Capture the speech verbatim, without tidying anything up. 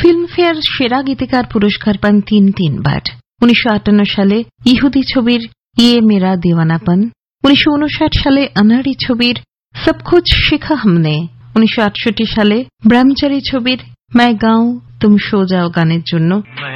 Filmfare সেরা গীতিকার পুরস্কার পান তিন তিনবার। উনিশশো আটান্ন সালে ইহুদি ছবির ইয়ে মেরা দিওয়ানাপন, উনিশশো উনষাট সালে আনাড়ি ছবির সব কুছ শিখা হামনে, উনিশশো আটষট্টি সালে ব্রহ্মচারী ছবির मैं गाऊं तुम सो जाओ গানের জন্য